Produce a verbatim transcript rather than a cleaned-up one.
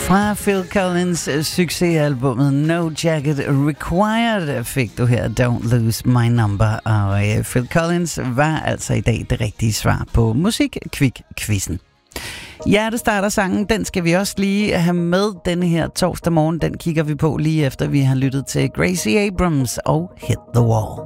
Fra Phil Collins succesalbummet No Jacket Required fik du her Don't Lose My Number. Og Phil Collins var altså i dag det rigtige svar på Musik-Kvik-quizzen. Hjertestarter sangen, den skal vi også lige have med denne her torsdag morgen. Den kigger vi på lige efter vi har lyttet til Gracie Abrams og Hit the Wall.